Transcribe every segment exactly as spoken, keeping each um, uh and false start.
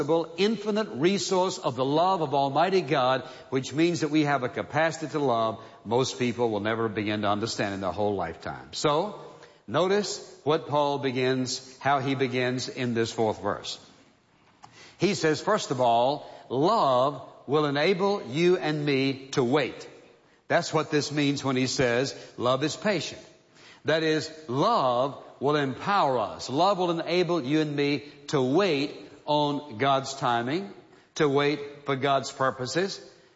infinite resource of the love of Almighty God, which means that we have a capacity to love most people will never begin to understand in their whole lifetime. So, notice what Paul begins, how he begins in this fourth verse. He says, first of all, love will enable you and me to wait. That's what this means when he says love is patient. That is, love will empower us. Love will enable you and me to wait on God's timing, to wait for God's purposes.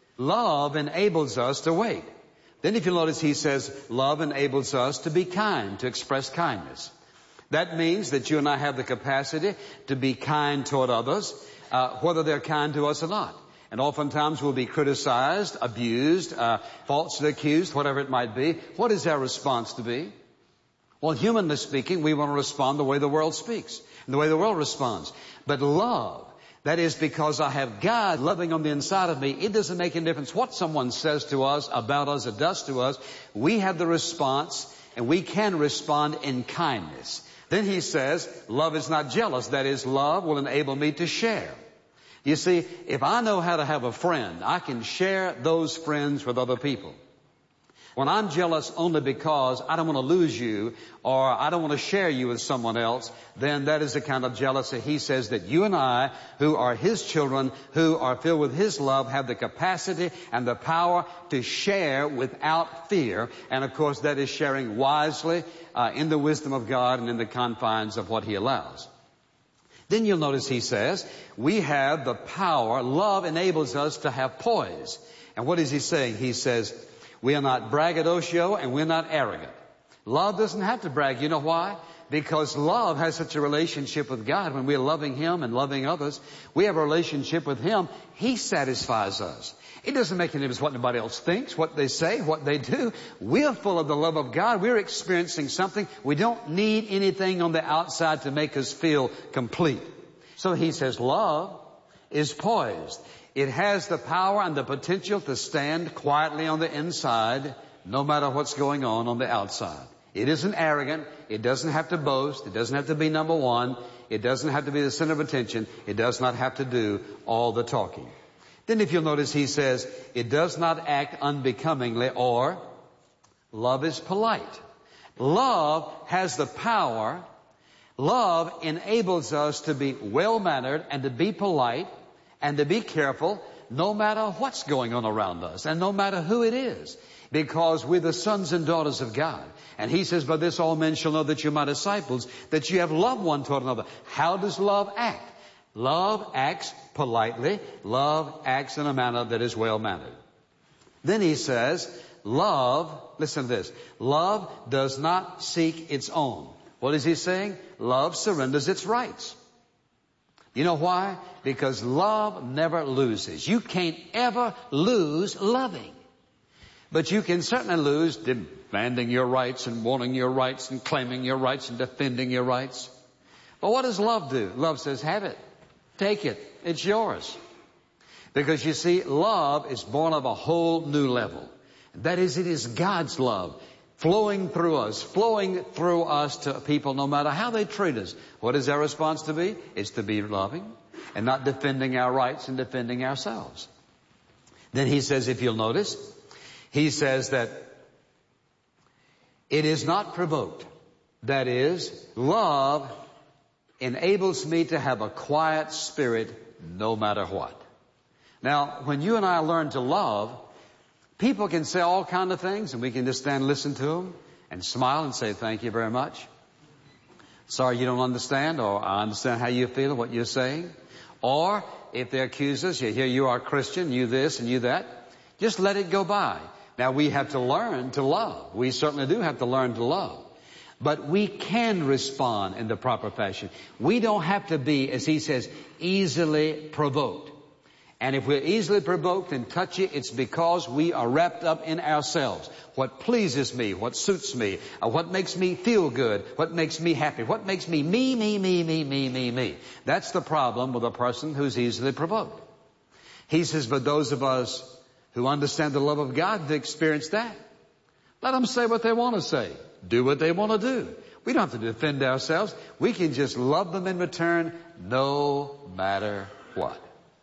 Love enables us to wait. Then if you notice, he says love enables us to be kind, to express kindness. That means that you and I have the capacity to be kind toward others, uh, whether they're kind to us or not. And oftentimes we'll be criticized, abused, uh, falsely accused, whatever it might be. What is our response to be? Well, humanly speaking, we want to respond the way the world speaks and the way the world responds. But love, that is because I have God loving on the inside of me, it doesn't make any difference what someone says to us, about us, or does to us. We have the response, and we can respond in kindness. Then he says, love is not jealous. That is, love will enable me to share. You see, if I know how to have a friend, I can share those friends with other people. When I'm jealous only because I don't want to lose you or I don't want to share you with someone else, then that is the kind of jealousy. He says that you and I, who are His children, who are filled with His love, have the capacity and the power to share without fear. And of course, that is sharing wisely uh, in the wisdom of God and in the confines of what He allows. Then you'll notice he says, we have the power, love enables us to have poise. And what is he saying? He says, we are not braggadocio and we're not arrogant. Love doesn't have to brag. You know why? Because love has such a relationship with God. When we're loving Him and loving others, we have a relationship with Him. He satisfies us. It doesn't make any difference what anybody else thinks, what they say, what they do. We're full of the love of God. We're experiencing something. We don't need anything on the outside to make us feel complete. So he says love is poised. It has the power and the potential to stand quietly on the inside no matter what's going on on the outside. It isn't arrogant. It doesn't have to boast. It doesn't have to be number one. It doesn't have to be the center of attention. It does not have to do all the talking. Then if you'll notice, he says, it does not act unbecomingly, or love is polite. Love has the power. Love enables us to be well-mannered and to be polite and to be careful no matter what's going on around us and no matter who it is, because we're the sons and daughters of God. And he says, by this all men shall know that you're my disciples, that you have loved one toward another. How does love act? Love acts politely. Love acts in a manner that is well-mannered. Then he says, love, listen to this, love does not seek its own. What is he saying? Love surrenders its rights. You know why? Because love never loses. You can't ever lose loving. But you can certainly lose demanding your rights and wanting your rights and claiming your rights and defending your rights. But what does love do? Love says, have it. Take it. It's yours. Because you see, love is born of a whole new level. That is, it is God's love flowing through us, flowing through us to people no matter how they treat us. What is our response to be? It's to be loving and not defending our rights and defending ourselves. Then he says, if you'll notice, he says that it is not provoked. That is, love enables me to have a quiet spirit no matter what. Now, when you and I learn to love, people can say all kinds of things, and we can just stand and listen to them and smile and say, thank you very much. Sorry you don't understand, or I understand how you feel, what you're saying. Or if they accuse us, you hear you are a Christian, you this and you that, just let it go by. Now, we have to learn to love. We certainly do have to learn to love. But we can respond in the proper fashion. We don't have to be, as he says, easily provoked. And if we're easily provoked and touchy, it's because we are wrapped up in ourselves. What pleases me, what suits me, uh, what makes me feel good, what makes me happy, what makes me me, me, me, me, me, me, me. That's the problem with a person who's easily provoked. He says, for those of us who understand the love of God, have experienced that. Let them say what they want to say. Do what they want to do. We don't have to defend ourselves. We can just love them in return no matter what.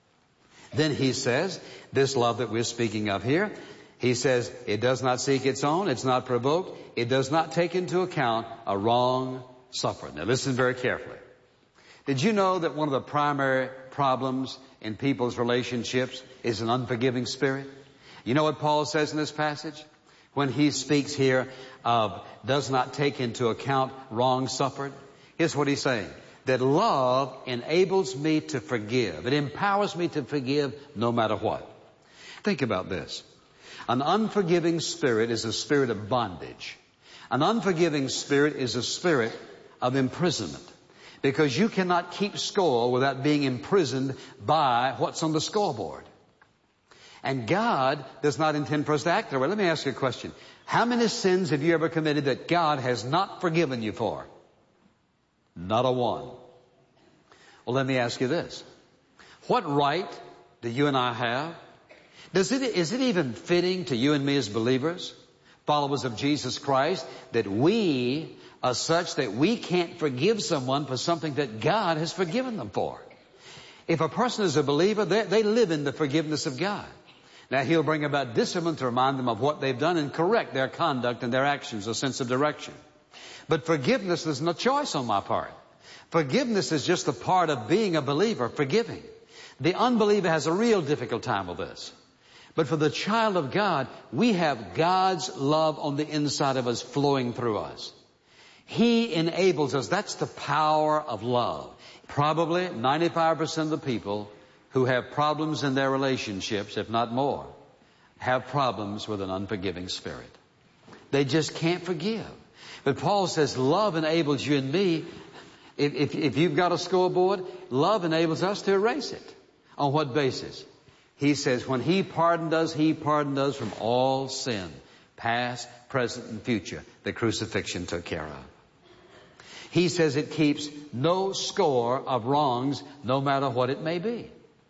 Then he says, this love that we're speaking of here, he says, it does not seek its own, it's not provoked, it does not take into account a wrong suffered. Now listen very carefully. Did you know that one of the primary problems in people's relationships is an unforgiving spirit? You know what Paul says in this passage? When he speaks here of does not take into account wrong suffered. Here's what he's saying. That love enables me to forgive. It empowers me to forgive no matter what. Think about this. An unforgiving spirit is a spirit of bondage. An unforgiving spirit is a spirit of imprisonment. Because you cannot keep score without being imprisoned by what's on the scoreboard. And God does not intend for us to act that way. Let me ask you a question. How many sins have you ever committed that God has not forgiven you for? Not a one. Well, let me ask you this. What right do you and I have? Does it, is it even fitting to you and me as believers, followers of Jesus Christ, that we are such that we can't forgive someone for something that God has forgiven them for? If a person is a believer, they, they live in the forgiveness of God. Now, He'll bring about discipline to remind them of what they've done and correct their conduct and their actions, a sense of direction. But forgiveness is no choice on my part. Forgiveness is just a part of being a believer, forgiving. The unbeliever has a real difficult time with this. But for the child of God, we have God's love on the inside of us flowing through us. He enables us. That's the power of love. Probably ninety-five percent of the people who have problems in their relationships, if not more, have problems with an unforgiving spirit. They just can't forgive. But Paul says love enables you and me. If, if, if you've got a scoreboard, love enables us to erase it. On what basis? He says when He pardoned us, He pardoned us from all sin, past, present, and future. The crucifixion took care of. He says it keeps no score of wrongs, no matter what it may be.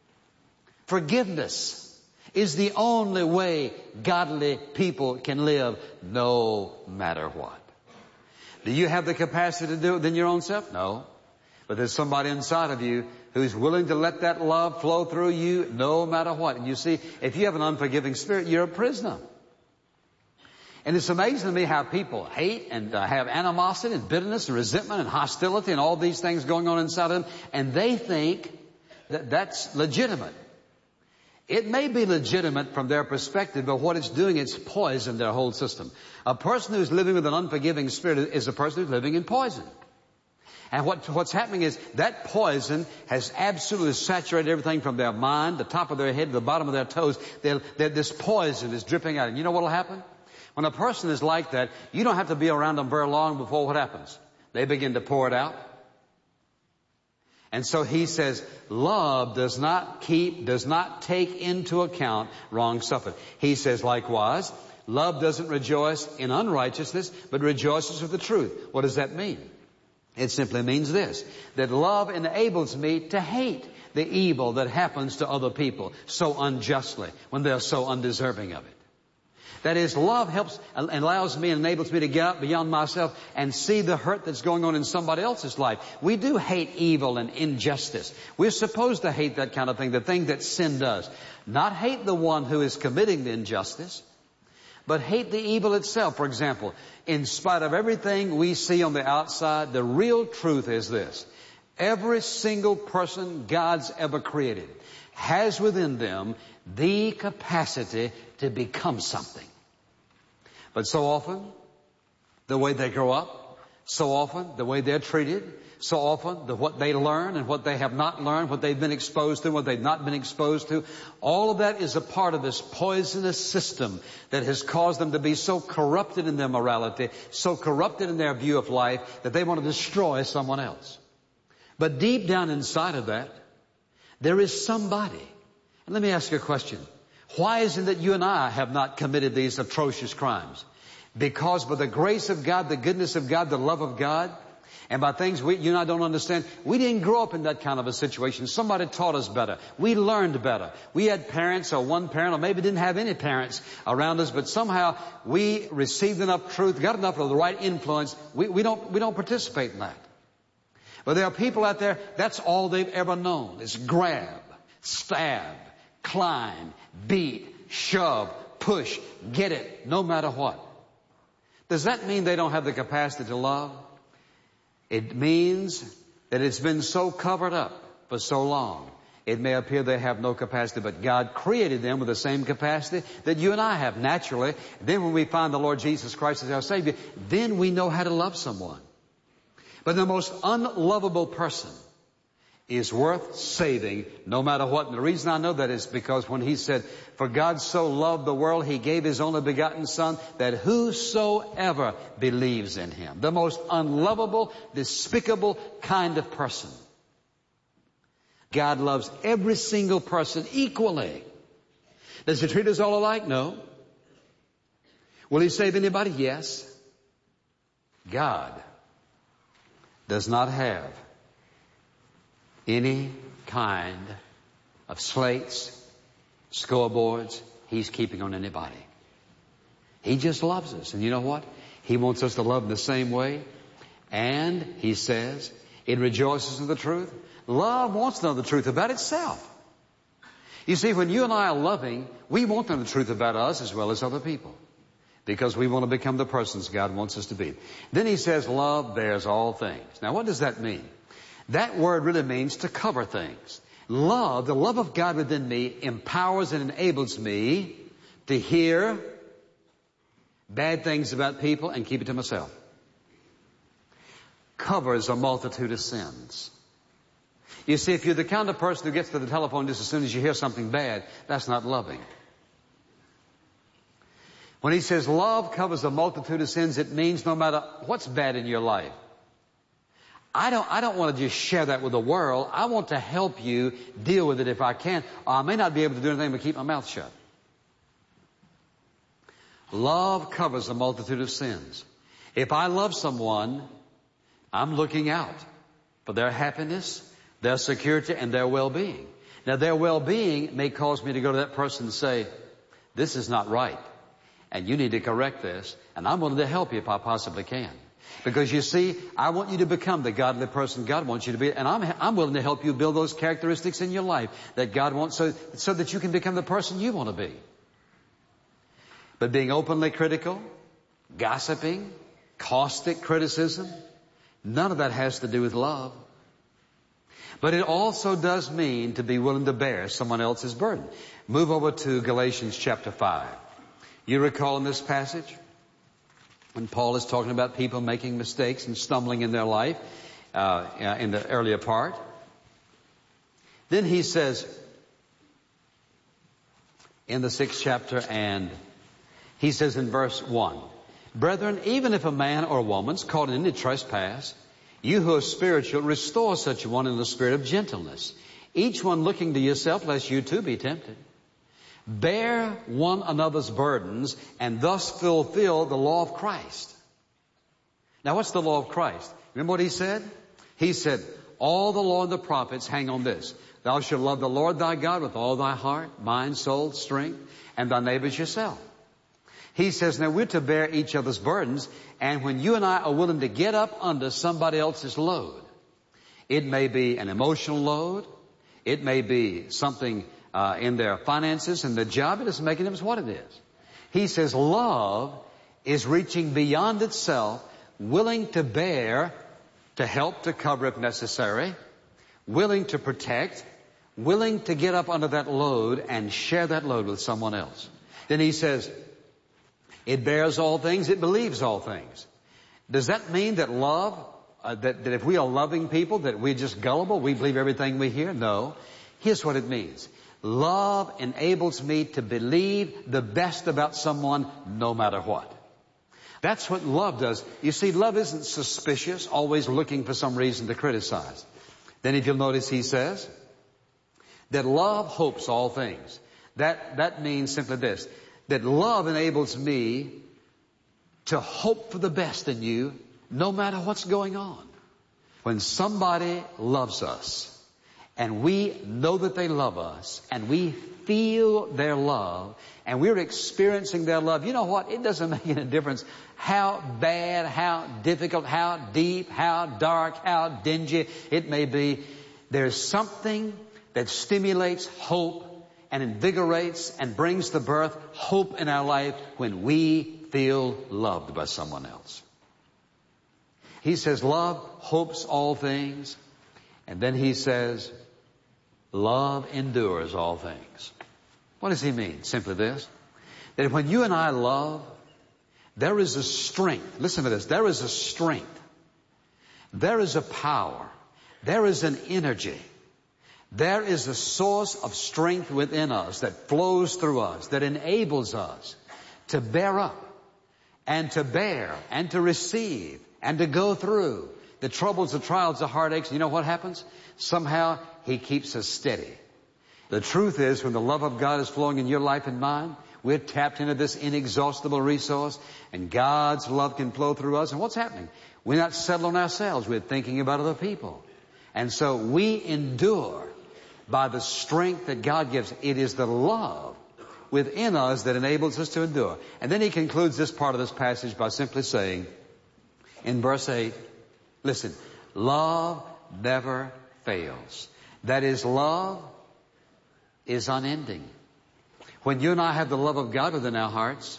Forgiveness is the only way godly people can live, no matter what. Do you have the capacity to do it in your own self? No. But there's somebody inside of you who's willing to let that love flow through you no matter what. And you see, if you have an unforgiving spirit, you're a prisoner. And it's amazing to me how people hate and uh, have animosity and bitterness and resentment and hostility and all these things going on inside of them. And they think that that's legitimate. It may be legitimate from their perspective, but what it's doing, it's poisoned their whole system. A person who's living with an unforgiving spirit is a person who's living in poison. And what, what's happening is that poison has absolutely saturated everything from their mind, the top of their head, to the bottom of their toes. They're, they're, this poison is dripping out. And you know what will happen? When a person is like that, you don't have to be around them very long before what happens? They begin to pour it out. And so he says, love does not keep, does not take into account wrong suffered. He says, likewise, love doesn't rejoice in unrighteousness, but rejoices with the truth. What does that mean? It simply means this, that love enables me to hate the evil that happens to other people so unjustly when they're so undeserving of it. That is, love helps and allows me and enables me to get out beyond myself and see the hurt that's going on in somebody else's life. We do hate evil and injustice. We're supposed to hate that kind of thing, the thing that sin does. Not hate the one who is committing the injustice, but hate the evil itself. For example, in spite of everything we see on the outside, the real truth is this. Every single person God's ever created has within them the capacity to become something. But so often, the way they grow up, so often the way they're treated, so often the what they learn and what they have not learned, what they've been exposed to, what they've not been exposed to, all of that is a part of this poisonous system that has caused them to be so corrupted in their morality, so corrupted in their view of life, that they want to destroy someone else. But deep down inside of that, there is somebody. And let me ask you a question. Why is it that you and I have not committed these atrocious crimes? Because by the grace of God, the goodness of God, the love of God, and by things we, you and I don't understand, we didn't grow up in that kind of a situation. Somebody taught us better. We learned better. We had parents or one parent or maybe didn't have any parents around us, but somehow we received enough truth, got enough of the right influence. We, we don't, we don't participate in that. But there are people out there, that's all they've ever known is grab. stab, climb, beat, shove, push, get it, no matter what. Does that mean they don't have the capacity to love? It means that it's been so covered up for so long. It may appear they have no capacity, but God created them with the same capacity that you and I have naturally. Then when we find the Lord Jesus Christ as our Savior, then we know how to love someone. But the most unlovable person is worth saving no matter what. And the reason I know that is because when He said, for God so loved the world, He gave His only begotten Son, that whosoever believes in Him, the most unlovable, despicable kind of person. God loves every single person equally. Does He treat us all alike? No. Will He save anybody? Yes. God does not have any kind of slates, scoreboards He's keeping on anybody. He just loves us. And you know what? He wants us to love in the same way. And He says, it rejoices in the truth. Love wants to know the truth about itself. You see, when you and I are loving, we want to know the truth about us as well as other people. Because we want to become the persons God wants us to be. Then He says, love bears all things. Now, what does that mean? That word really means to cover things. Love, the love of God within me, empowers and enables me to hear bad things about people and keep it to myself. Covers a multitude of sins. You see, if you're the kind of person who gets to the telephone just as soon as you hear something bad, that's not loving. When He says love covers a multitude of sins, it means no matter what's bad in your life. I don't, I don't want to just share that with the world. I want to help you deal with it if I can. Or I may not be able to do anything but keep my mouth shut. Love covers a multitude of sins. If I love someone, I'm looking out for their happiness, their security, and their well-being. Now, their well-being may cause me to go to that person and say, this is not right, and you need to correct this, and I'm willing to help you if I possibly can. Because you see, I want you to become the godly person God wants you to be, and I'm, I'm willing to help you build those characteristics in your life that God wants so, so that you can become the person you want to be. But being openly critical, gossiping, caustic criticism, none of that has to do with love. But it also does mean to be willing to bear someone else's burden. Move over to Galatians chapter five. You recall in this passage when Paul is talking about people making mistakes and stumbling in their life uh, in the earlier part. Then he says in the sixth chapter, and he says in verse one, brethren, even if a man or a woman's caught in any trespass, you who are spiritual, restore such a one in the spirit of gentleness, each one looking to yourself, lest you too be tempted. Bear one another's burdens, and thus fulfill the law of Christ. Now, what's the law of Christ? Remember what He said? He said, all the law and the prophets hang on this. Thou shalt love the Lord thy God with all thy heart, mind, soul, strength, and thy neighbors yourself. He says, now we're to bear each other's burdens, and when you and I are willing to get up under somebody else's load, it may be an emotional load, it may be something uh, in their finances and their job, it doesn't make a difference what it is. He says love is reaching beyond itself, willing to bear, to help, to cover if necessary, willing to protect, willing to get up under that load and share that load with someone else. Then he says, it bears all things, it believes all things. Does that mean that love, uh, that, that if we are loving people, that we're just gullible, we believe everything we hear? No. Here's what it means. Love enables me to believe the best about someone no matter what. That's what love does. You see, love isn't suspicious, always looking for some reason to criticize. Then if you'll notice, he says that love hopes all things. That, that means simply this, that love enables me to hope for the best in you no matter what's going on. When somebody loves us and we know that they love us and we feel their love and we're experiencing their love, you know what? It doesn't make any difference how bad, how difficult, how deep, how dark, how dingy it may be. There's something that stimulates hope and invigorates and brings to birth hope in our life when we feel loved by someone else. He says, love hopes all things. And then he says, love endures all things. What does he mean? Simply this, that when you and I love, there is a strength. Listen to this. There is a strength. There is a power. There is an energy. There is a source of strength within us that flows through us, that enables us to bear up and to bear and to receive and to go through the troubles, the trials, the heartaches. You know what happens? Somehow he keeps us steady. The truth is, when the love of God is flowing in your life and mine, we're tapped into this inexhaustible resource, and God's love can flow through us. And what's happening? We're not settled on ourselves. We're thinking about other people. And so we endure by the strength that God gives. It is the love within us that enables us to endure. And then he concludes this part of this passage by simply saying, in verse eight, listen, love never fails. That is, love is unending. When you and I have the love of God within our hearts,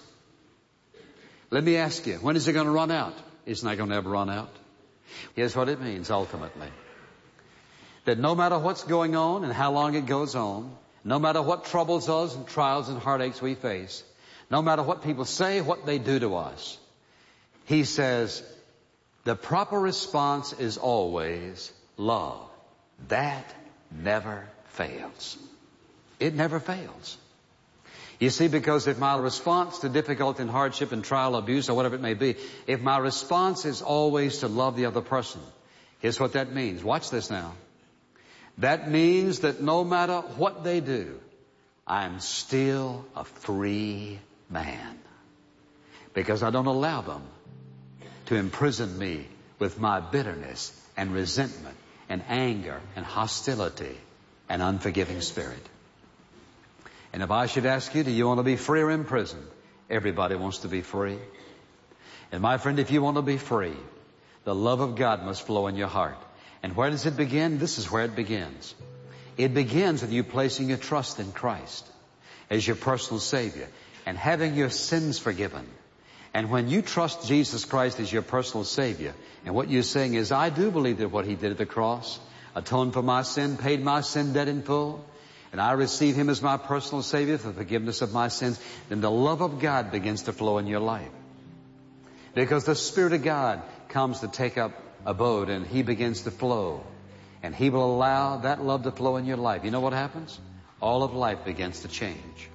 let me ask you, when is it going to run out? It's not going to ever run out. Here's what it means ultimately. That no matter what's going on and how long it goes on, no matter what troubles us and trials and heartaches we face, no matter what people say, what they do to us, he says, the proper response is always love. That never fails. It never fails. You see, because if my response to difficulty and hardship and trial, abuse, or whatever it may be, if my response is always to love the other person, here's what that means. Watch this now. That means that no matter what they do, I'm still a free man. Because I don't allow them to imprison me with my bitterness and resentment and anger and hostility and unforgiving spirit. And if I should ask you, do you want to be free or imprisoned? Everybody wants to be free. And my friend, if you want to be free, the love of God must flow in your heart. And where does it begin? This is where it begins. It begins with you placing your trust in Christ as your personal Savior and having your sins forgiven. And when you trust Jesus Christ as your personal Savior, and what you're saying is, I do believe that what He did at the cross atoned for my sin, paid my sin debt in full, and I receive Him as my personal Savior for the forgiveness of my sins, then the love of God begins to flow in your life. Because the Spirit of God comes to take up abode, and He begins to flow. And He will allow that love to flow in your life. You know what happens? All of life begins to change.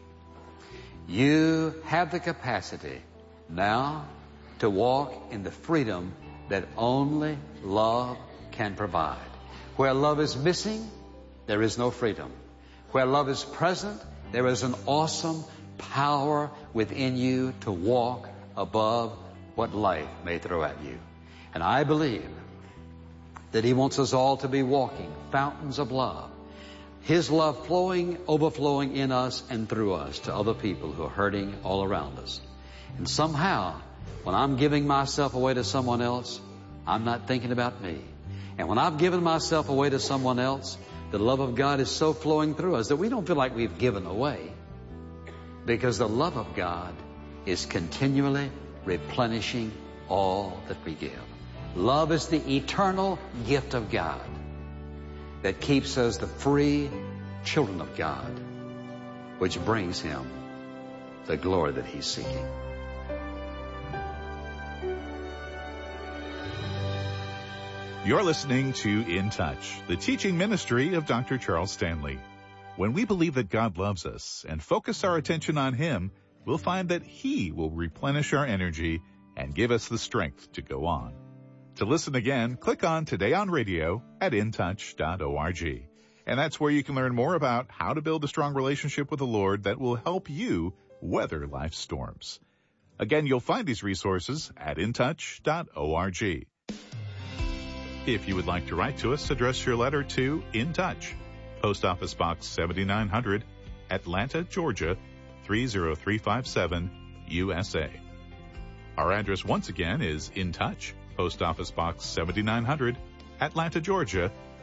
You have the capacity now to walk in the freedom that only love can provide. Where love is missing, there is no freedom. Where love is present, there is an awesome power within you to walk above what life may throw at you. And I believe that He wants us all to be walking fountains of love. His love flowing, overflowing in us and through us to other people who are hurting all around us. And somehow, when I'm giving myself away to someone else, I'm not thinking about me. And when I've given myself away to someone else, the love of God is so flowing through us that we don't feel like we've given away. Because the love of God is continually replenishing all that we give. Love is the eternal gift of God that keeps us the free children of God, which brings Him the glory that He's seeking. You're listening to In Touch, the teaching ministry of Doctor Charles Stanley. When we believe that God loves us and focus our attention on Him, we'll find that He will replenish our energy and give us the strength to go on. To listen again, click on Today on Radio at in touch dot org. And that's where you can learn more about how to build a strong relationship with the Lord that will help you weather life's storms. Again, you'll find these resources at in touch dot org. If you would like to write to us, address your letter to In Touch, Post Office Box seventy-nine hundred, Atlanta, Georgia, three zero three five seven, U S A. Our address once again is In Touch, Post Office Box seventy-nine hundred, Atlanta, Georgia,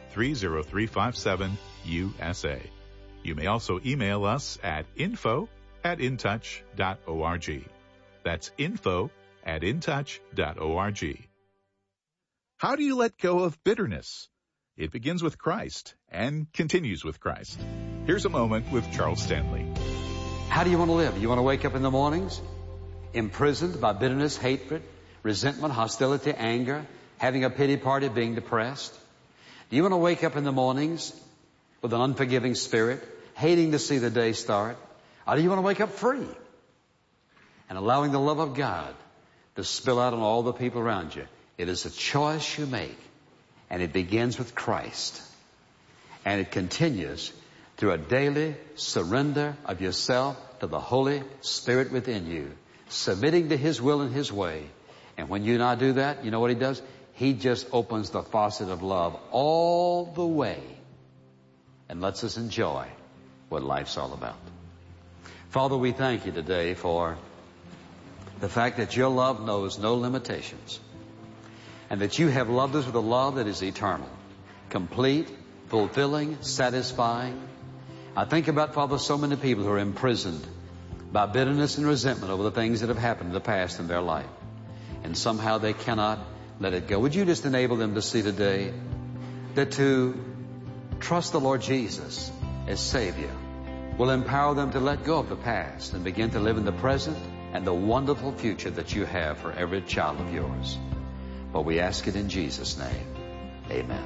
three zero three five seven U S A. You may also email us at info at intouch dot org. That's info at intouch dot org. How do you let go of bitterness? It begins with Christ and continues with Christ. Here's a moment with Charles Stanley. How do you want to live? You want to wake up in the mornings imprisoned by bitterness, hatred, resentment, hostility, anger, having a pity party, being depressed? Do you want to wake up in the mornings with an unforgiving spirit, hating to see the day start? Or do you want to wake up free and allowing the love of God to spill out on all the people around you? It is a choice you make, and it begins with Christ. And it continues through a daily surrender of yourself to the Holy Spirit within you, submitting to His will and His way. And when you and I do that, you know what He does? He just opens the faucet of love all the way and lets us enjoy what life's all about. Father, we thank You today for the fact that Your love knows no limitations, and that You have loved us with a love that is eternal, complete, fulfilling, satisfying. I think about, Father, so many people who are imprisoned by bitterness and resentment over the things that have happened in the past in their life, and somehow they cannot let it go. Would You just enable them to see today that to trust the Lord Jesus as Savior will empower them to let go of the past and begin to live in the present and the wonderful future that You have for every child of Yours. But we ask it in Jesus' name. Amen.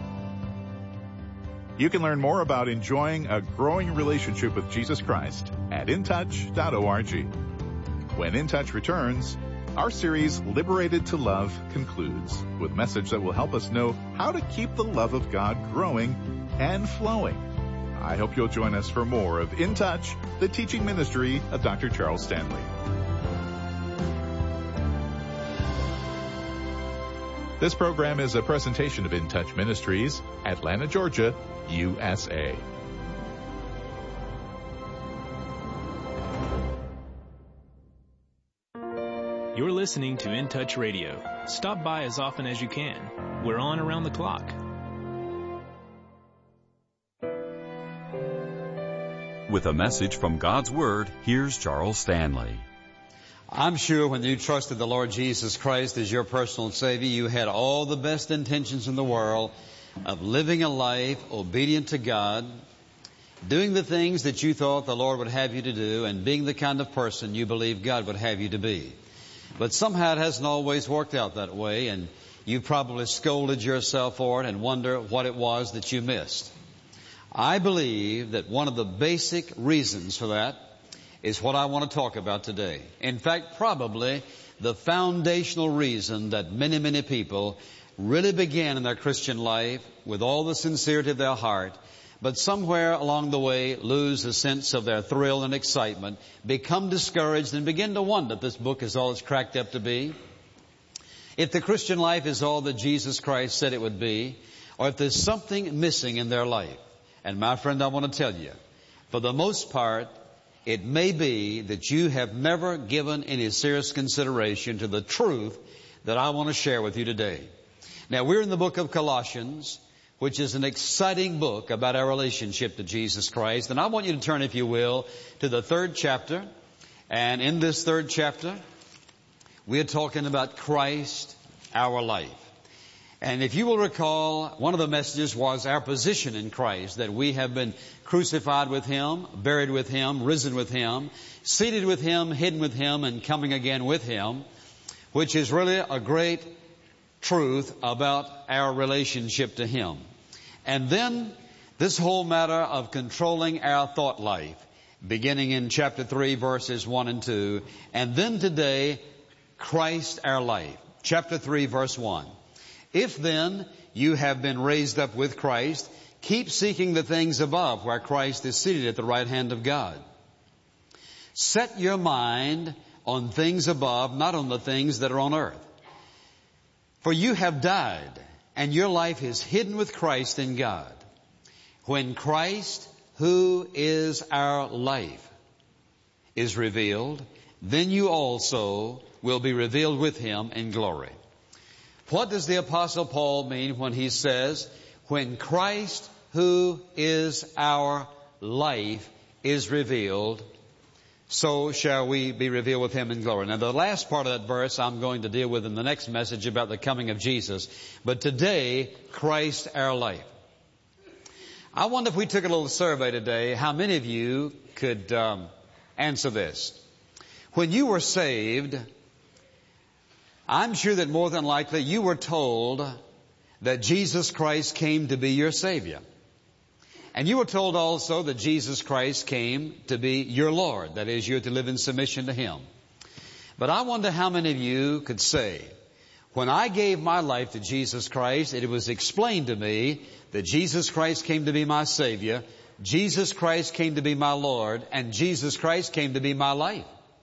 You can learn more about enjoying a growing relationship with Jesus Christ at in touch dot org. When In Touch returns, our series, Liberated to Love, concludes with a message that will help us know how to keep the love of God growing and flowing. I hope you'll join us for more of In Touch, the teaching ministry of Doctor Charles Stanley. This program is a presentation of In Touch Ministries, Atlanta, Georgia, U S A. You're listening to In Touch Radio. Stop by as often as you can. We're on around the clock. With a message from God's Word, here's Charles Stanley. I'm sure when you trusted the Lord Jesus Christ as your personal Savior, you had all the best intentions in the world of living a life obedient to God, doing the things that you thought the Lord would have you to do, and being the kind of person you believe God would have you to be. But somehow it hasn't always worked out that way, and you probably scolded yourself for it and wonder what it was that you missed. I believe that one of the basic reasons for that is what I want to talk about today. In fact, probably the foundational reason that many, many people really began in their Christian life with all the sincerity of their heart, but somewhere along the way lose a sense of their thrill and excitement, become discouraged, and begin to wonder if this book is all it's cracked up to be, if the Christian life is all that Jesus Christ said it would be, or if there's something missing in their life. And my friend, I want to tell you, for the most part, it may be that you have never given any serious consideration to the truth that I want to share with you today. Now, we're in the book of Colossians, which is an exciting book about our relationship to Jesus Christ. And I want you to turn, if you will, to the third chapter. And in this third chapter, we're talking about Christ, our life. And if you will recall, one of the messages was our position in Christ, that we have been crucified with Him, buried with Him, risen with Him, seated with Him, hidden with Him, and coming again with Him, which is really a great truth about our relationship to Him. And then this whole matter of controlling our thought life, beginning in chapter three, verses one and two, and then today, Christ our life. Chapter three, verse one. If then you have been raised up with Christ, keep seeking the things above, where Christ is seated at the right hand of God. Set your mind on things above, not on the things that are on earth. For you have died, and your life is hidden with Christ in God. When Christ, who is our life, is revealed, then you also will be revealed with Him in glory. What does the Apostle Paul mean when he says, when Christ, who is our life, is revealed, so shall we be revealed with Him in glory. Now the last part of that verse I'm going to deal with in the next message about the coming of Jesus. But today, Christ our life. I wonder if we took a little survey today, how many of you could um, answer this. When you were saved, I'm sure that more than likely you were told that Jesus Christ came to be your Savior. And you were told also that Jesus Christ came to be your Lord. That is, you're to live in submission to Him. But I wonder how many of you could say, when I gave my life to Jesus Christ, it was explained to me that Jesus Christ came to be my Savior, Jesus Christ came to be my Lord, and Jesus Christ came to be my life.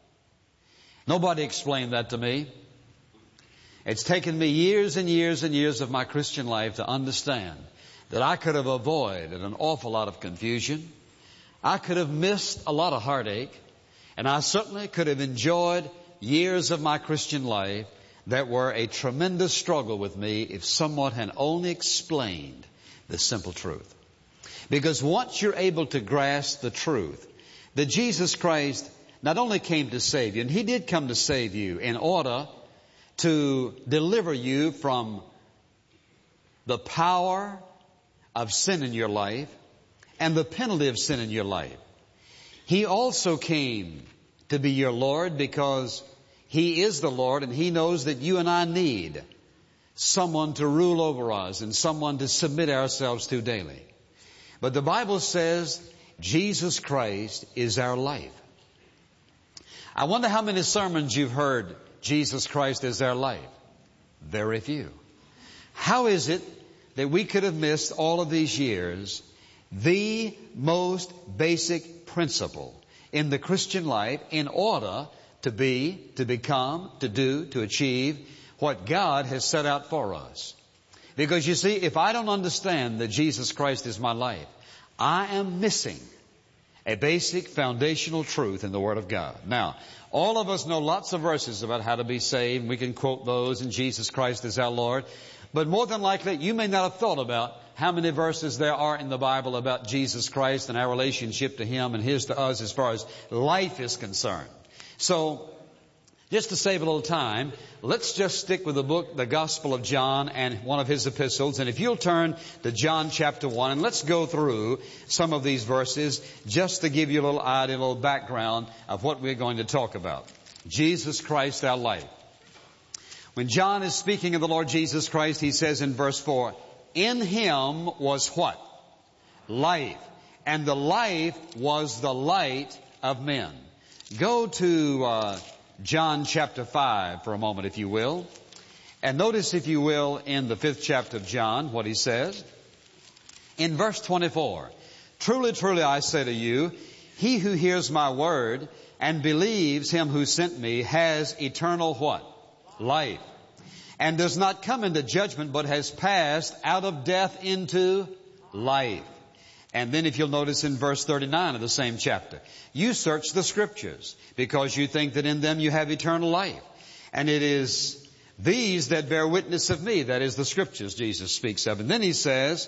Nobody explained that to me. It's taken me years and years and years of my Christian life to understand that I could have avoided an awful lot of confusion. I could have missed a lot of heartache. And I certainly could have enjoyed years of my Christian life that were a tremendous struggle with me if someone had only explained the simple truth. Because once you're able to grasp the truth that Jesus Christ not only came to save you, and He did come to save you in order to deliver you from the power of sin in your life and the penalty of sin in your life. He also came to be your Lord because He is the Lord, and He knows that you and I need someone to rule over us and someone to submit ourselves to daily. But the Bible says Jesus Christ is our life. I wonder how many sermons you've heard Jesus Christ is our life. Very few. How is it that we could have missed all of these years the most basic principle in the Christian life in order to be, to become, to do, to achieve what God has set out for us? Because you see, if I don't understand that Jesus Christ is my life, I am missing a basic foundational truth in the Word of God. Now, all of us know lots of verses about how to be saved. We can quote those, and Jesus Christ is our Lord. But more than likely, you may not have thought about how many verses there are in the Bible about Jesus Christ and our relationship to Him and His to us as far as life is concerned. So, just to save a little time, let's just stick with the book, the Gospel of John, and one of his epistles. And if you'll turn to John chapter one, and let's go through some of these verses just to give you a little idea, a little background of what we're going to talk about. Jesus Christ, our life. When John is speaking of the Lord Jesus Christ, he says in verse four, in Him was what? Life. And the life was the light of men. Go to uh, John chapter five for a moment, if you will. And notice, if you will, in the fifth chapter of John, what he says. In verse twenty-four, truly, truly, I say to you, he who hears my word and believes Him who sent me has eternal what? Life. And does not come into judgment, but has passed out of death into life. And then if you'll notice in verse thirty-nine of the same chapter, you search the Scriptures because you think that in them you have eternal life. And it is these that bear witness of me, that is the Scriptures Jesus speaks of. And then He says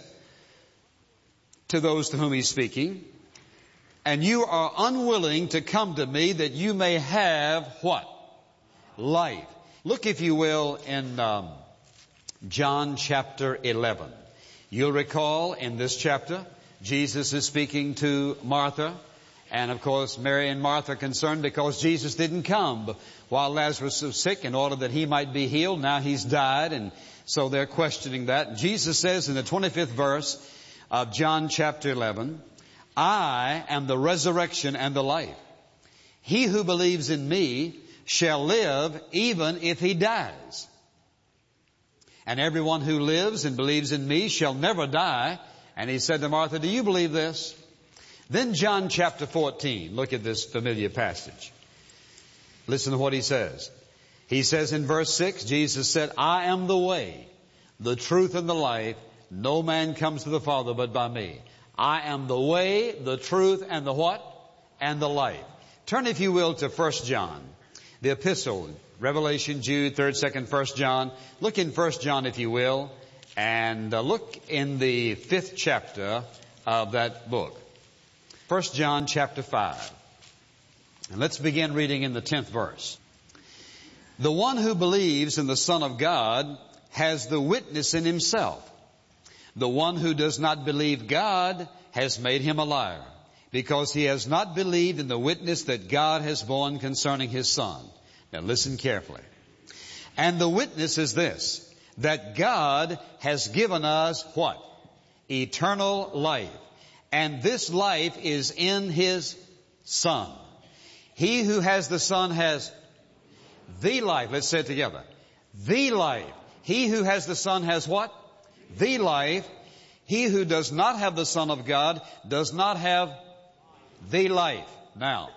to those to whom He's speaking, and you are unwilling to come to me that you may have what? Life. Look, if you will, in um, John chapter eleven. You'll recall in this chapter, Jesus is speaking to Martha. And of course, Mary and Martha are concerned because Jesus didn't come while Lazarus was sick in order that he might be healed. Now He's died, and so they're questioning that. And Jesus says in the twenty-fifth verse of John chapter eleven, I am the resurrection and the life. He who believes in me shall live even if he dies. And everyone who lives and believes in me shall never die. And He said to Martha, do you believe this? Then John chapter fourteen, look at this familiar passage. Listen to what He says. He says in verse six, Jesus said, I am the way, the truth, and the life. No man comes to the Father but by me. I am the way, the truth, and the what? And the life. Turn, if you will, to First John. The epistle, Revelation, Jude, third, second, First John. Look in First John, if you will, And uh, look in the fifth chapter of that book. First John chapter five. And let's begin reading in the tenth verse. The one who believes in the Son of God has the witness in himself. The one who does not believe God has made him a liar, because he has not believed in the witness that God has borne concerning his Son. Now listen carefully. And the witness is this, that God has given us what? Eternal life. And this life is in his Son. He who has the Son has the life. Let's say it together. The life. He who has the Son has what? The life. He who does not have the Son of God does not have the life. Now,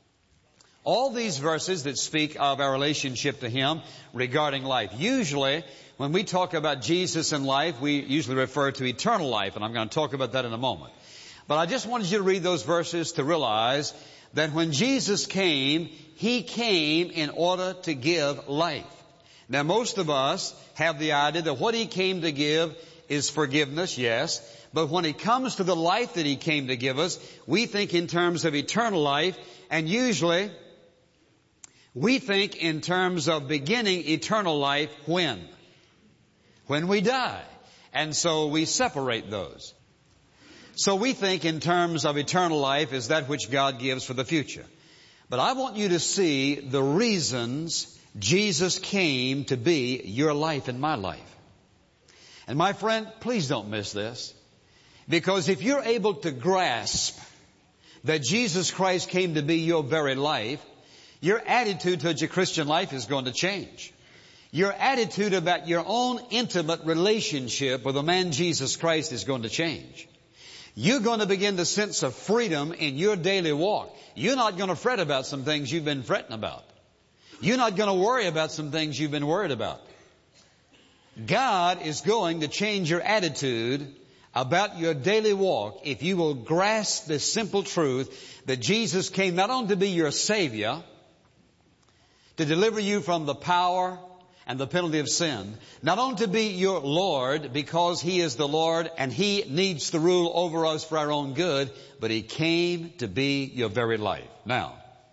all these verses that speak of our relationship to Him regarding life. Usually, when we talk about Jesus and life, we usually refer to eternal life, and I'm going to talk about that in a moment. But I just wanted you to read those verses to realize that when Jesus came, He came in order to give life. Now, most of us have the idea that what He came to give is forgiveness, yes. But when it comes to the life that He came to give us, we think in terms of eternal life, and usually we think in terms of beginning eternal life when? When we die. And so we separate those. So we think in terms of eternal life is that which God gives for the future. But I want you to see the reasons Jesus came to be your life and my life. And my friend, please don't miss this. Because if you're able to grasp that Jesus Christ came to be your very life, your attitude towards your Christian life is going to change. Your attitude about your own intimate relationship with the man Jesus Christ is going to change. You're going to begin to sense a freedom in your daily walk. You're not going to fret about some things you've been fretting about. You're not going to worry about some things you've been worried about. God is going to change your attitude about your daily walk if you will grasp this simple truth that Jesus came not only to be your Savior, to deliver you from the power and the penalty of sin, not only to be your Lord because He is the Lord and He needs to rule over us for our own good, but He came to be your very life. Now,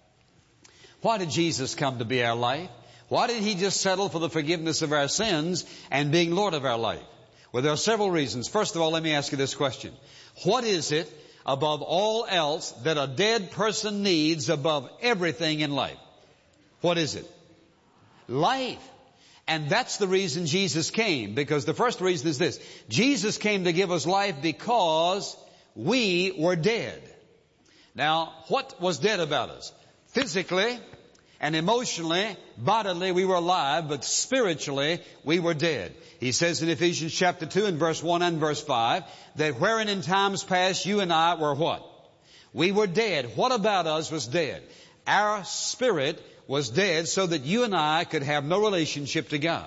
why did Jesus come to be our life? Why did He just settle for the forgiveness of our sins and being Lord of our life? Well, there are several reasons. First of all, let me ask you this question. What is it above all else that a dead person needs above everything in life? What is it? Life. And that's the reason Jesus came. Because the first reason is this. Jesus came to give us life because we were dead. Now, what was dead about us? Physically and emotionally, bodily, we were alive, but spiritually, we were dead. He says in Ephesians chapter two and verse one and verse five, that wherein in times past you and I were what? We were dead. What about us was dead? Our spirit was dead so that you and I could have no relationship to God.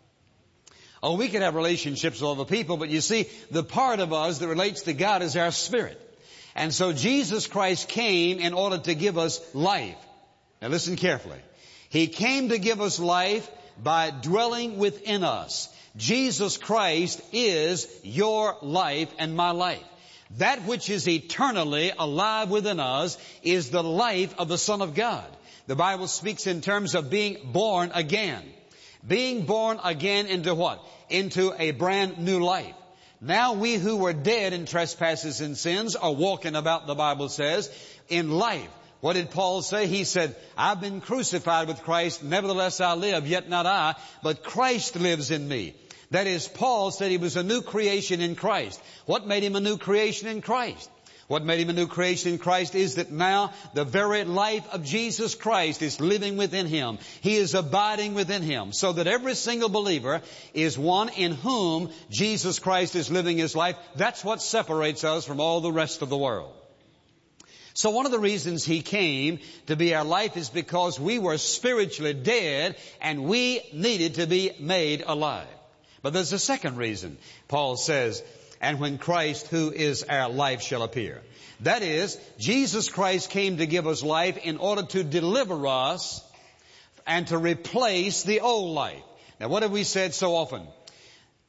Oh, we could have relationships with other people, but you see, the part of us that relates to God is our spirit. And so Jesus Christ came in order to give us life. Now listen carefully. He came to give us life by dwelling within us. Jesus Christ is your life and my life. That which is eternally alive within us is the life of the Son of God. The Bible speaks in terms of being born again. Being born again into what? Into a brand new life. Now we who were dead in trespasses and sins are walking about, the Bible says, in life. What did Paul say? He said, I've been crucified with Christ, nevertheless I live, yet not I, but Christ lives in me. That is, Paul said he was a new creation in Christ. What made him a new creation in Christ? What made him a new creation in Christ is that now the very life of Jesus Christ is living within him. He is abiding within him. So that every single believer is one in whom Jesus Christ is living his life. That's what separates us from all the rest of the world. So one of the reasons He came to be our life is because we were spiritually dead and we needed to be made alive. But there's a second reason. Paul says, and when Christ, who is our life, shall appear. That is, Jesus Christ came to give us life in order to deliver us and to replace the old life. Now, what have we said so often?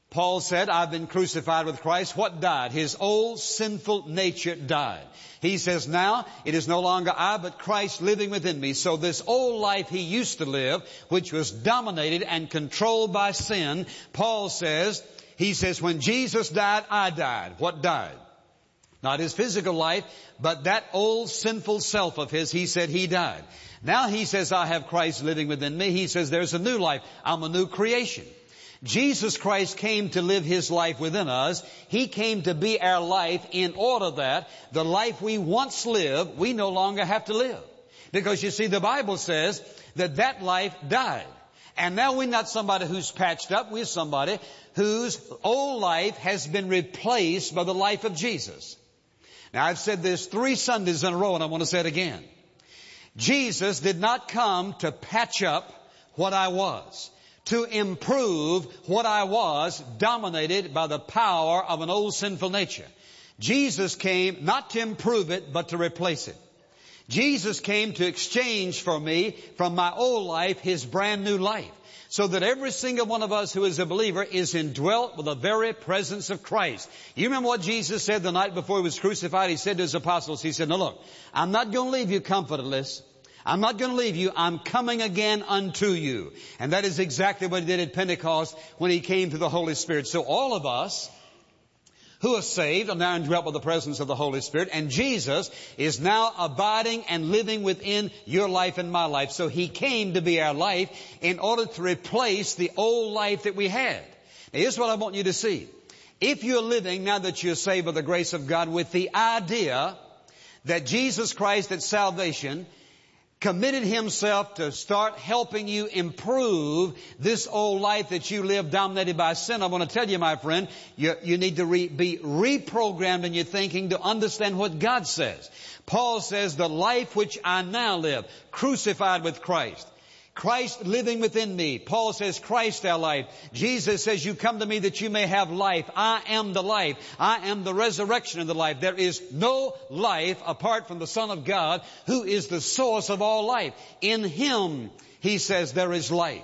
Paul said, I've been crucified with Christ. What died? His old sinful nature died. He says, now it is no longer I, but Christ living within me. So this old life he used to live, which was dominated and controlled by sin, Paul says, he says, when Jesus died, I died. What died? Not his physical life, but that old sinful self of his, he said he died. Now he says, I have Christ living within me. He says, there's a new life. I'm a new creation. Jesus Christ came to live his life within us. He came to be our life in order that the life we once lived, we no longer have to live. Because you see, the Bible says that that life died. And now we're not somebody who's patched up. We're somebody whose old life has been replaced by the life of Jesus. Now, I've said this three Sundays in a row, and I want to say it again. Jesus did not come to patch up what I was, to improve what I was, dominated by the power of an old sinful nature. Jesus came not to improve it, but to replace it. Jesus came to exchange for me from my old life his brand new life, so that every single one of us who is a believer is indwelt with the very presence of Christ. You remember what Jesus said the night before he was crucified? He said to his apostles, he said, now look, I'm not going to leave you comfortless. I'm not going to leave you. I'm coming again unto you. And that is exactly what he did at Pentecost when he came to the Holy Spirit. So all of us who are saved are now indwelt with the presence of the Holy Spirit. And Jesus is now abiding and living within your life and my life. So he came to be our life in order to replace the old life that we had. Now here's what I want you to see. If you're living, now that you're saved by the grace of God, with the idea that Jesus Christ at salvation committed himself to start helping you improve this old life that you live dominated by sin, I want to tell you, my friend, you, you need to re, be reprogrammed in your thinking to understand what God says. Paul says, the life which I now live, crucified with Christ. Christ living within me. Paul says, Christ our life. Jesus says, you come to me that you may have life. I am the life. I am the resurrection of the life. There is no life apart from the Son of God, who is the source of all life. In him, he says, there is life.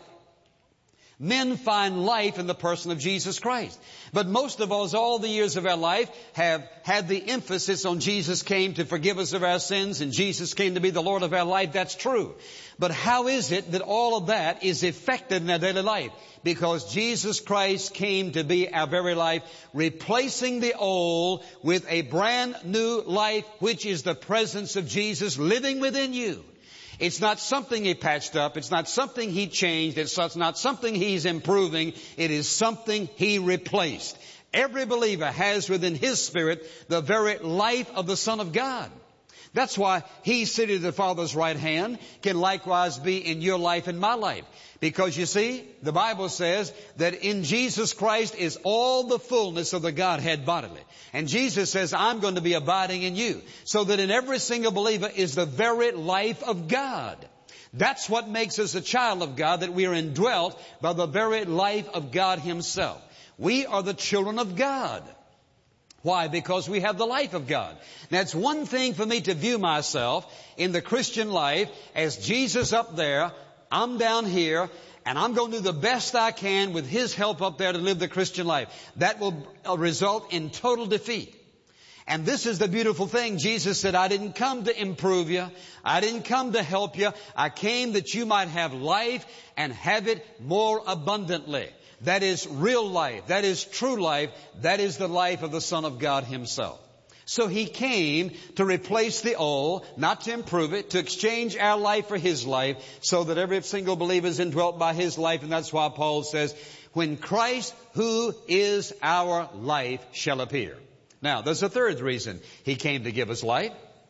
Men find life in the person of Jesus Christ. But most of us, all the years of our life, have had the emphasis on Jesus came to forgive us of our sins and Jesus came to be the Lord of our life. That's true. But how is it that all of that is effected in our daily life? Because Jesus Christ came to be our very life, replacing the old with a brand new life, which is the presence of Jesus living within you. It's not something he patched up. It's not something he changed. It's not something he's improving. It is something he replaced. Every believer has within his spirit the very life of the Son of God. That's why he seated at the Father's right hand can likewise be in your life and my life. Because you see, the Bible says that in Jesus Christ is all the fullness of the Godhead bodily. And Jesus says, I'm going to be abiding in you. So that in every single believer is the very life of God. That's what makes us a child of God, that we are indwelt by the very life of God himself. We are the children of God. Why? Because we have the life of God. Now, it's one thing for me to view myself in the Christian life as Jesus up there, I'm down here, and I'm going to do the best I can with his help up there to live the Christian life. That will result in total defeat. And this is the beautiful thing. Jesus said, I didn't come to improve you. I didn't come to help you. I came that you might have life and have it more abundantly. That is real life. That is true life. That is the life of the Son of God himself. So he came to replace the old, not to improve it, to exchange our life for his life, so that every single believer is indwelt by his life. And that's why Paul says, when Christ, who is our life, shall appear. Now, there's a third reason he came to give us life.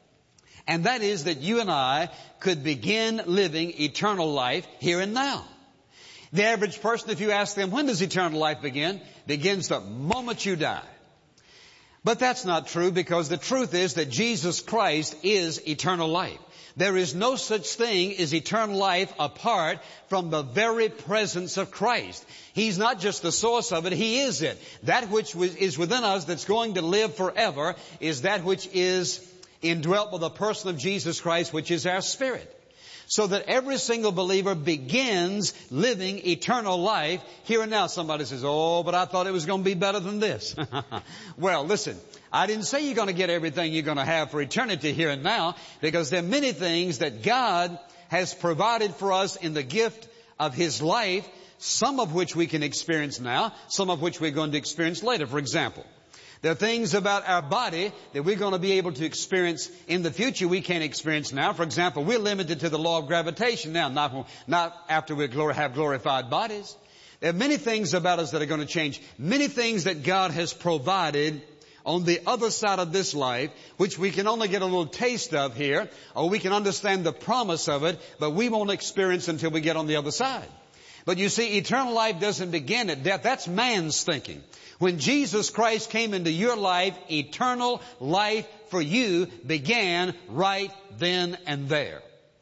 And that is that you and I could begin living eternal life here and now. The average person, if you ask them, when does eternal life begin? Begins the moment you die. But that's not true, because the truth is that Jesus Christ is eternal life. There is no such thing as eternal life apart from the very presence of Christ. He's not just the source of it, he is it. That which is within us that's going to live forever is that which is indwelt with the person of Jesus Christ, which is our spirit. So that every single believer begins living eternal life here and now. Somebody says, oh, but I thought it was going to be better than this. Well, listen, I didn't say you're going to get everything you're going to have for eternity here and now, because there are many things that God has provided for us in the gift of His life, some of which we can experience now, some of which we're going to experience later. For example, there are things about our body that we're going to be able to experience in the future we can't experience now. For example, we're limited to the law of gravitation now, not, not after we have glorified bodies. There are many things about us that are going to change. Many things that God has provided on the other side of this life, which we can only get a little taste of here, or we can understand the promise of it, but we won't experience until we get on the other side. But you see, eternal life doesn't begin at death. That's man's thinking. When Jesus Christ came into your life, eternal life for you began right then and there.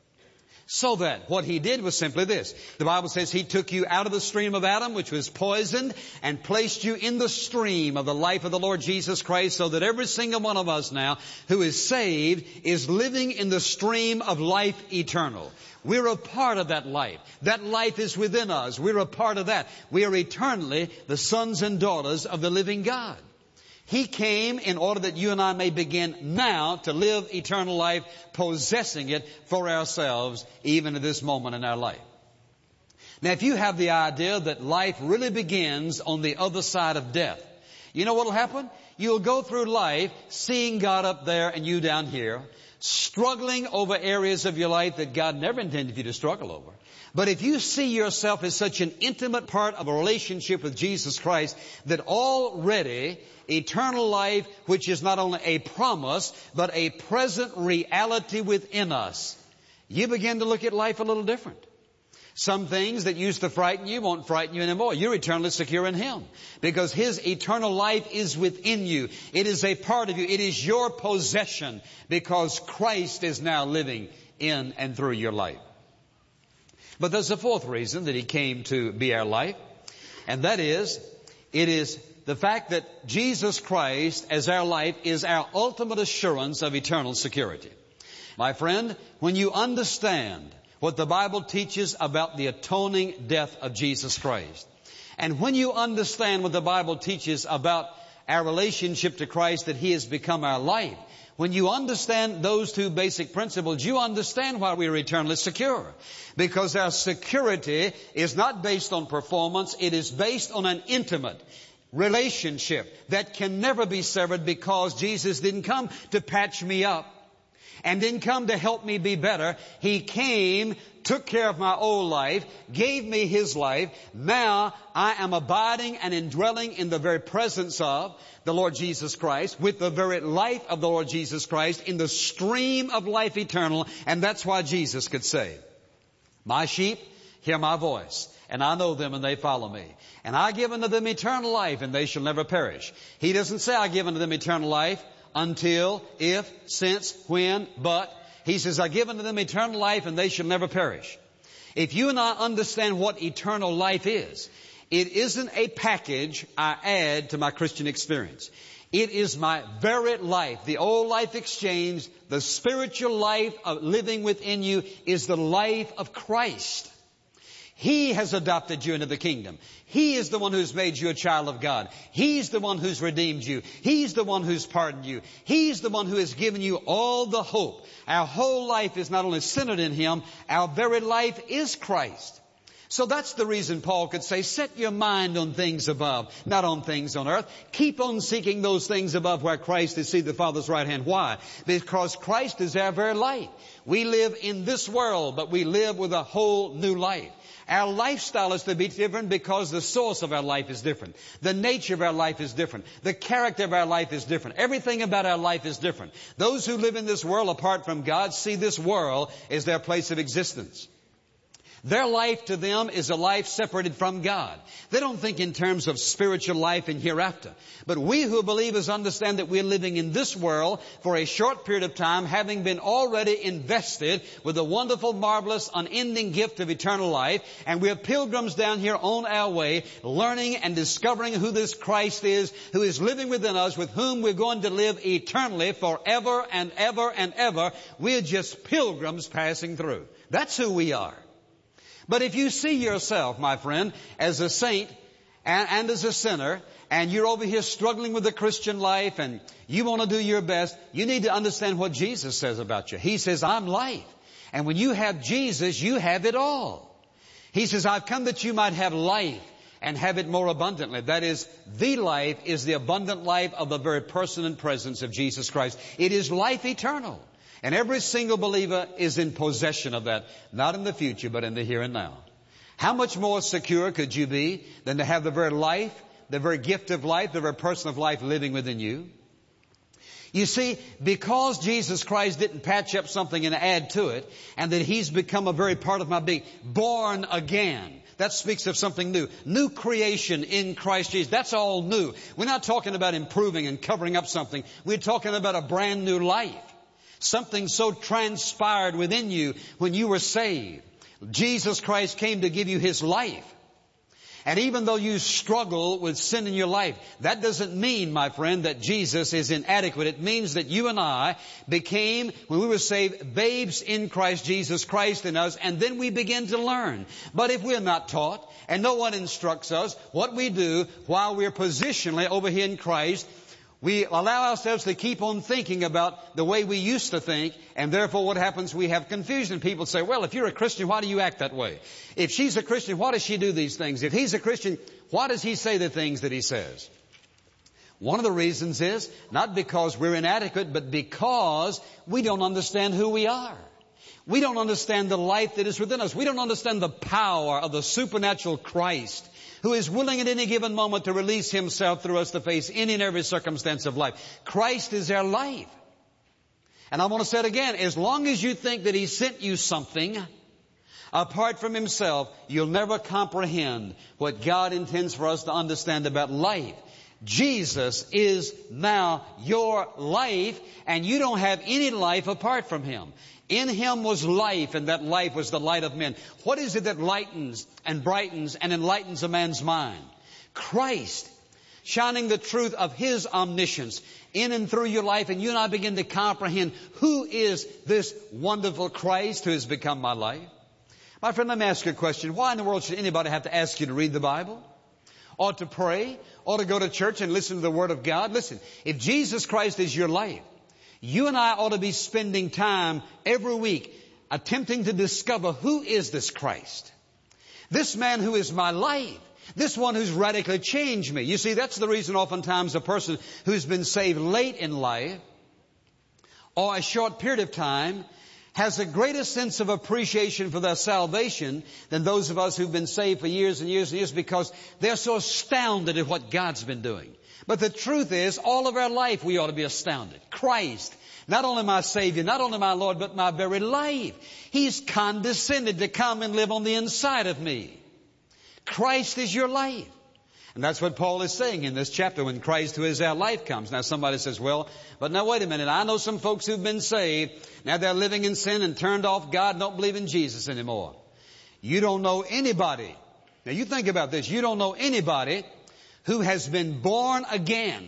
So that what He did was simply this. The Bible says He took you out of the stream of Adam, which was poisoned, and placed you in the stream of the life of the Lord Jesus Christ, so that every single one of us now who is saved is living in the stream of life eternal. We're a part of that life. That life is within us. We're a part of that. We are eternally the sons and daughters of the living God. He came in order that you and I may begin now to live eternal life, possessing it for ourselves, even at this moment in our life. Now, if you have the idea that life really begins on the other side of death, you know what will happen? You'll go through life seeing God up there and you down here, struggling over areas of your life that God never intended you to struggle over. But if you see yourself as such an intimate part of a relationship with Jesus Christ, that already eternal life, which is not only a promise, but a present reality within us, you begin to look at life a little different. Some things that used to frighten you won't frighten you anymore. You're eternally secure in Him, because His eternal life is within you. It is a part of you. It is your possession, because Christ is now living in and through your life. But there's a fourth reason that He came to be our life, and that is, it is the fact that Jesus Christ as our life is our ultimate assurance of eternal security. My friend, when you understand what the Bible teaches about the atoning death of Jesus Christ, and when you understand what the Bible teaches about our relationship to Christ, that He has become our life, when you understand those two basic principles, you understand why we are eternally secure. Because our security is not based on performance, it is based on an intimate relationship that can never be severed, because Jesus didn't come to patch me up and didn't come to help me be better. He came, took care of my old life, gave me His life. Now I am abiding and indwelling in the very presence of the Lord Jesus Christ, with the very life of the Lord Jesus Christ, in the stream of life eternal. And that's why Jesus could say, my sheep hear my voice, and I know them and they follow me. And I give unto them eternal life, and they shall never perish. He doesn't say I give unto them eternal life until, if, since, when, but. He says I give unto them eternal life, and they shall never perish. If you and I understand what eternal life is, it isn't a package I add to my Christian experience. It is my very life. The old life exchanged, the spiritual life of living within you is the life of Christ. He has adopted you into the kingdom. He is the one who's made you a child of God. He's the one who's redeemed you. He's the one who's pardoned you. He's the one who has given you all the hope. Our whole life is not only centered in Him, our very life is Christ. So that's the reason Paul could say, set your mind on things above, not on things on earth. Keep on seeking those things above where Christ is seated at the Father's right hand. Why? Because Christ is our very life. We live in this world, but we live with a whole new life. Our lifestyle is to be different because the source of our life is different. The nature of our life is different. The character of our life is different. Everything about our life is different. Those who live in this world apart from God see this world as their place of existence. Their life to them is a life separated from God. They don't think in terms of spiritual life and hereafter. But we who believers understand that we're living in this world for a short period of time, having been already invested with the wonderful, marvelous, unending gift of eternal life. And we're pilgrims down here on our way, learning and discovering who this Christ is, who is living within us, with whom we're going to live eternally forever and ever and ever. We're just pilgrims passing through. That's who we are. But if you see yourself, my friend, as a saint and, and as a sinner, and you're over here struggling with the Christian life and you want to do your best, you need to understand what Jesus says about you. He says, I'm life. And when you have Jesus, you have it all. He says, I've come that you might have life and have it more abundantly. That is, the life is the abundant life of the very person and presence of Jesus Christ. It is life eternal. And every single believer is in possession of that, not in the future, but in the here and now. How much more secure could you be than to have the very life, the very gift of life, the very person of life living within you? You see, because Jesus Christ didn't patch up something and add to it, and that He's become a very part of my being, born again. That speaks of something new. New creation in Christ Jesus. That's all new. We're not talking about improving and covering up something. We're talking about a brand new life. Something so transpired within you when you were saved. Jesus Christ came to give you His life. And even though you struggle with sin in your life, that doesn't mean, my friend, that Jesus is inadequate. It means that you and I became, when we were saved, babes in Christ Jesus, Christ in us, and then we begin to learn. But if we're not taught, and no one instructs us, what we do while we're positionally over here in Christ, we allow ourselves to keep on thinking about the way we used to think, and therefore what happens, we have confusion. People say, well, if you're a Christian, why do you act that way? If she's a Christian, why does she do these things? If he's a Christian, why does he say the things that he says? One of the reasons is not because we're inadequate, but because we don't understand who we are. We don't understand the life that is within us. We don't understand the power of the supernatural Christ, who is willing at any given moment to release Himself through us to face any and every circumstance of life. Christ is our life. And I want to say it again, as long as you think that He sent you something apart from Himself, you'll never comprehend what God intends for us to understand about life. Jesus is now your life, and you don't have any life apart from Him. In Him was life, and that life was the light of men. What is it that lightens and brightens and enlightens a man's mind? Christ, shining the truth of His omniscience in and through your life, and you and I begin to comprehend, who is this wonderful Christ who has become my life? My friend, let me ask you a question. Why in the world should anybody have to ask you to read the Bible? Or to pray? Or to go to church and listen to the Word of God? Listen, if Jesus Christ is your life, you and I ought to be spending time every week attempting to discover, who is this Christ? This man who is my life. This one who's radically changed me. You see, that's the reason oftentimes a person who's been saved late in life or a short period of time has a greater sense of appreciation for their salvation than those of us who've been saved for years and years and years, because they're so astounded at what God's been doing. But the truth is, all of our life we ought to be astounded. Christ, not only my Savior, not only my Lord, but my very life. He's condescended to come and live on the inside of me. Christ is your life. And that's what Paul is saying in this chapter, when Christ, who is our life, comes. Now somebody says, well, but now wait a minute. I know some folks who've been saved. Now they're living in sin and turned off God, don't believe in Jesus anymore. You don't know anybody. Now you think about this. You don't know anybody who has been born again,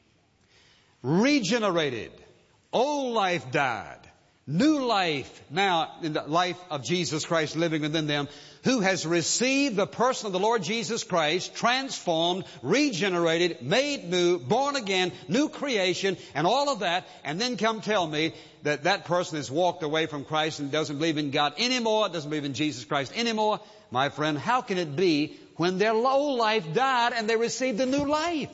regenerated, old life died, new life now in the life of Jesus Christ living within them, who has received the person of the Lord Jesus Christ, transformed, regenerated, made new, born again, new creation, and all of that, and then come tell me that that person has walked away from Christ and doesn't believe in God anymore, doesn't believe in Jesus Christ anymore. My friend, how can it be when their old life died and they received a new life?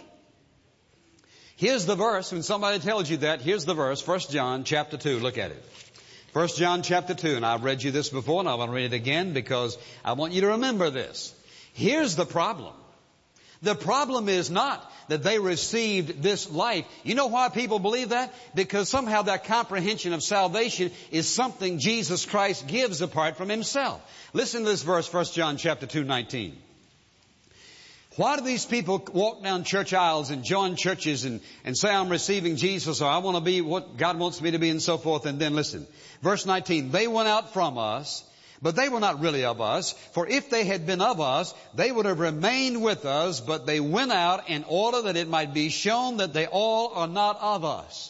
Here's the verse. When somebody tells you that, here's the verse, First John chapter two. Look at it. First John chapter two, and I've read you this before, and I want to read it again because I want you to remember this. Here's the problem. The problem is not that they received this life. You know why people believe that? Because somehow their comprehension of salvation is something Jesus Christ gives apart from Himself. Listen to this verse, First John chapter two, nineteen. Why do these people walk down church aisles and join churches and, and say, I'm receiving Jesus, or I want to be what God wants me to be, and so forth? And then listen, verse nineteen, they went out from us, but they were not really of us. For if they had been of us, they would have remained with us, but they went out in order that it might be shown that they all are not of us.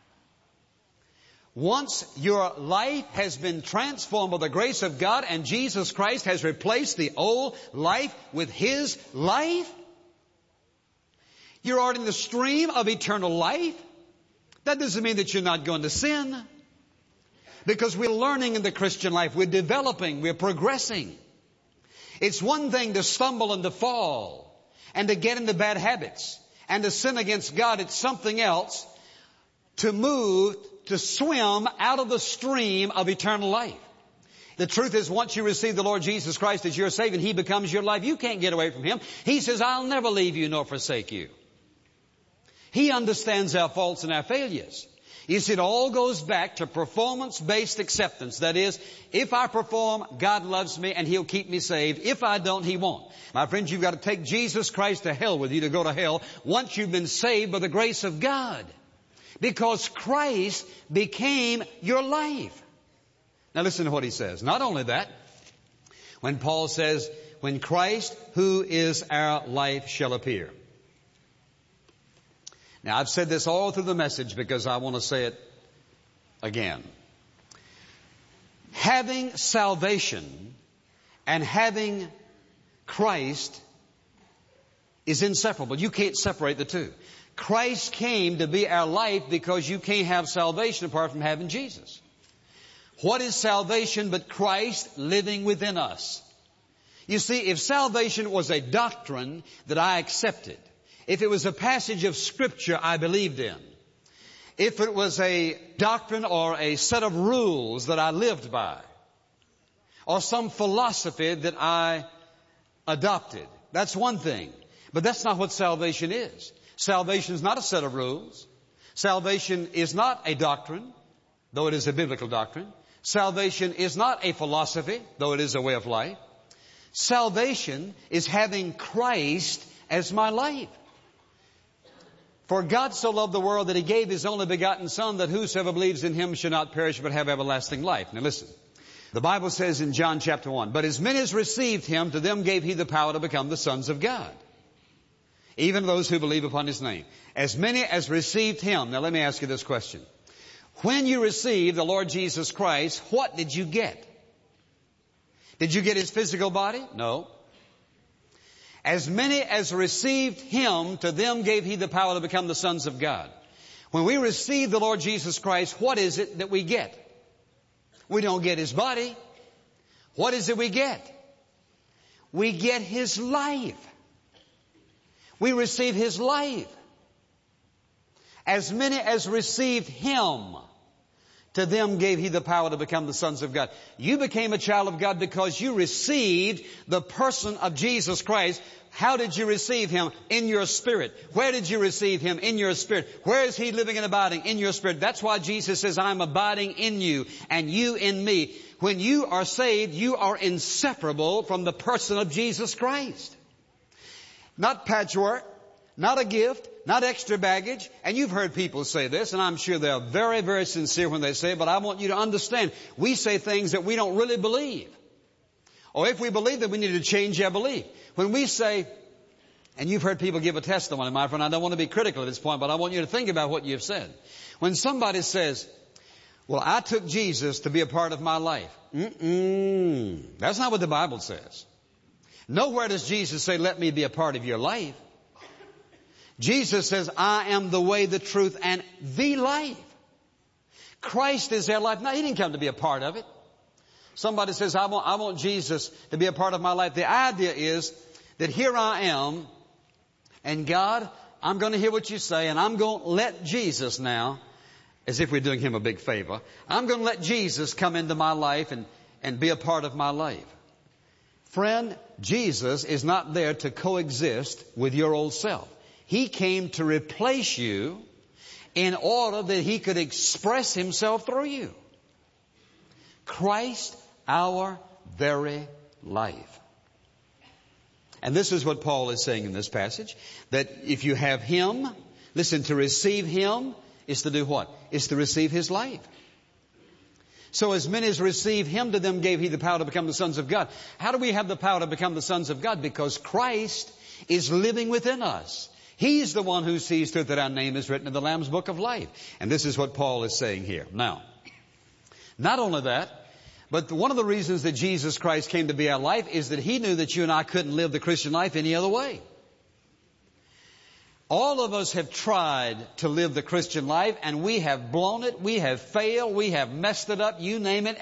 Once your life has been transformed by the grace of God and Jesus Christ has replaced the old life with His life, you're already in the stream of eternal life. That doesn't mean that you're not going to sin. Because we're learning in the Christian life, we're developing, we're progressing. It's one thing to stumble and to fall and to get into bad habits and to sin against God. It's something else to move, to swim out of the stream of eternal life. The truth is, once you receive the Lord Jesus Christ as your Savior, He becomes your life. You can't get away from Him. He says, I'll never leave you nor forsake you. He understands our faults and our failures. You see, it all goes back to performance-based acceptance. That is, if I perform, God loves me and He'll keep me saved. If I don't, He won't. My friends, you've got to take Jesus Christ to hell with you to go to hell once you've been saved by the grace of God. Because Christ became your life. Now listen to what he says. Not only that, when Paul says, when Christ, who is our life, shall appear. Now I've said this all through the message because I want to say it again. Having salvation and having Christ is inseparable. You can't separate the two. Christ came to be our life because you can't have salvation apart from having Jesus. What is salvation but Christ living within us? You see, if salvation was a doctrine that I accepted, if it was a passage of Scripture I believed in, if it was a doctrine or a set of rules that I lived by, or some philosophy that I adopted, that's one thing. But that's not what salvation is. Salvation is not a set of rules. Salvation is not a doctrine, though it is a biblical doctrine. Salvation is not a philosophy, though it is a way of life. Salvation is having Christ as my life. For God so loved the world that He gave His only begotten Son, that whosoever believes in Him shall not perish but have everlasting life. Now listen. The Bible says in John chapter one, but as many as received Him, to them gave He the power to become the sons of God. Even those who believe upon His name. As many as received Him. Now let me ask you this question. When you received the Lord Jesus Christ, what did you get? Did you get His physical body? No. As many as received Him, to them gave He the power to become the sons of God. When we receive the Lord Jesus Christ, what is it that we get? We don't get His body. What is it we get? We get His life. We receive His life. As many as received Him, to them gave He the power to become the sons of God. You became a child of God because you received the person of Jesus Christ. How did you receive Him? In your spirit. Where did you receive Him? In your spirit. Where is He living and abiding? In your spirit. That's why Jesus says, I'm abiding in you and you in me. When you are saved, you are inseparable from the person of Jesus Christ. Not patchwork, not a gift, not extra baggage. And you've heard people say this, and I'm sure they're very, very sincere when they say it, but I want you to understand, we say things that we don't really believe. Or if we believe them, we need to change our belief. When we say, and you've heard people give a testimony, my friend, I don't want to be critical at this point, but I want you to think about what you've said. When somebody says, well, I took Jesus to be a part of my life. Mm-mm. That's not what the Bible says. Nowhere does Jesus say, let me be a part of your life. Jesus says, I am the way, the truth, and the life. Christ is their life. Now, He didn't come to be a part of it. Somebody says, I want, I want Jesus to be a part of my life. The idea is that here I am, and God, I'm going to hear what you say, and I'm going to let Jesus now, as if we're doing Him a big favor, I'm going to let Jesus come into my life and, and be a part of my life. Friend, Jesus is not there to coexist with your old self. He came to replace you in order that He could express Himself through you. Christ, our very life. And this is what Paul is saying in this passage, that if you have Him, listen, to receive Him is to do what? Is to receive His life. So as many as receive Him, to them gave He the power to become the sons of God. How do we have the power to become the sons of God? Because Christ is living within us. He's the one who sees to it that our name is written in the Lamb's book of life. And this is what Paul is saying here. Now, not only that, but one of the reasons that Jesus Christ came to be our life is that He knew that you and I couldn't live the Christian life any other way. All of us have tried to live the Christian life, and we have blown it, we have failed, we have messed it up, you name it.